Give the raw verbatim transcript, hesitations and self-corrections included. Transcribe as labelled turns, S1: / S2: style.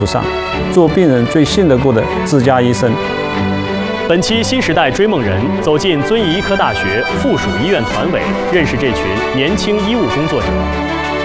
S1: 上，做病人最信得过的自家医生。
S2: 本期新时代追梦人走进遵义医科大学附属医院团委，认识这群年轻医务工作者。